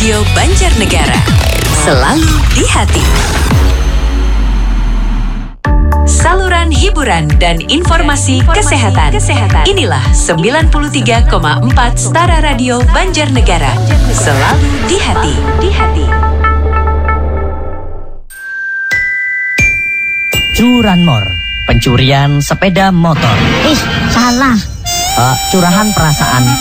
Radio Banjarnegara. Selalu di hati. Saluran hiburan dan informasi kesehatan. Inilah 93,4 Stara Radio Banjarnegara. Selalu di hati. Curanmor, pencurian sepeda motor. Ih, salah. Curahan perasaan